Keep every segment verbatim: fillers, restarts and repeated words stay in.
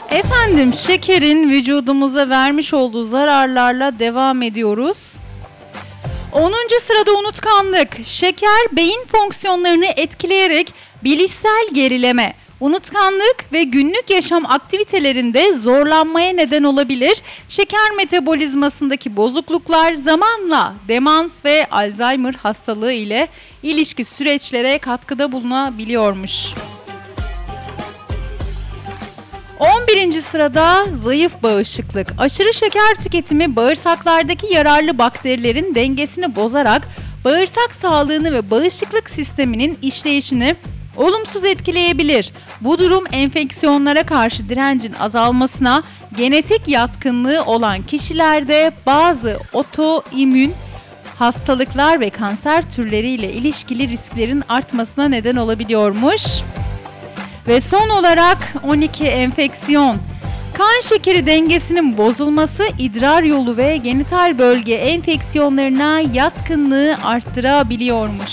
Efendim, şekerin vücudumuza vermiş olduğu zararlarla devam ediyoruz. onuncu sırada unutkanlık. Şeker beyin fonksiyonlarını etkileyerek bilişsel gerileme, unutkanlık ve günlük yaşam aktivitelerinde zorlanmaya neden olabilir. Şeker metabolizmasındaki bozukluklar zamanla demans ve Alzheimer hastalığı ile ilişki süreçlere katkıda bulunabiliyormuş. on birinci sırada zayıf bağışıklık. Aşırı şeker tüketimi bağırsaklardaki yararlı bakterilerin dengesini bozarak bağırsak sağlığını ve bağışıklık sisteminin işleyişini olumsuz etkileyebilir. Bu durum enfeksiyonlara karşı direncin azalmasına, genetik yatkınlığı olan kişilerde bazı otoimmün hastalıklar ve kanser türleriyle ilişkili risklerin artmasına neden olabiliyormuş. Ve son olarak on iki enfeksiyon. Kan şekeri dengesinin bozulması idrar yolu ve genital bölge enfeksiyonlarına yatkınlığı arttırabiliyormuş.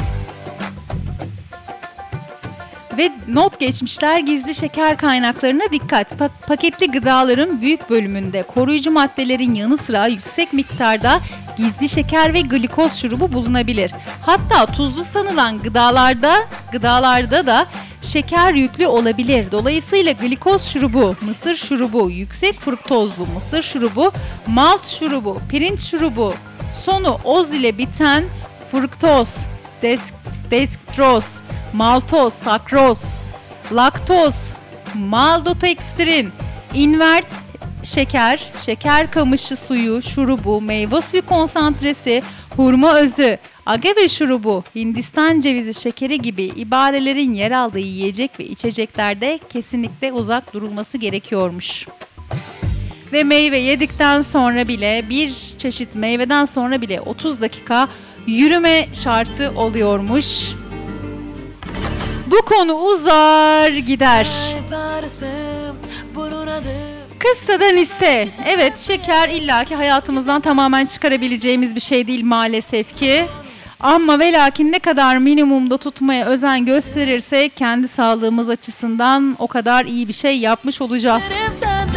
Ve not geçmişler, gizli şeker kaynaklarına dikkat. Pa- paketli gıdaların büyük bölümünde koruyucu maddelerin yanı sıra yüksek miktarda gizli şeker ve glikoz şurubu bulunabilir. Hatta tuzlu sanılan gıdalarda gıdalarda da şeker yüklü olabilir. Dolayısıyla glikoz şurubu, mısır şurubu, yüksek fruktozlu mısır şurubu, malt şurubu, pirinç şurubu, sonu oz ile biten fruktoz, des- dextroz, maltoz, sakroz, laktoz, maltodextrin, invert şeker, şeker kamışı suyu, şurubu, meyve suyu konsantresi, hurma özü, agave şurubu, Hindistan cevizi şekeri gibi ibarelerin yer aldığı yiyecek ve içeceklerde kesinlikle uzak durulması gerekiyormuş. Ve meyve yedikten sonra bile, bir çeşit meyveden sonra bile otuz dakika yürüme şartı oluyormuş. Bu konu uzar gider. Kıssadan ise, evet, şeker illaki hayatımızdan tamamen çıkarabileceğimiz bir şey değil maalesef ki. Ama ve lakin ne kadar minimumda tutmaya özen gösterirsek kendi sağlığımız açısından o kadar iyi bir şey yapmış olacağız.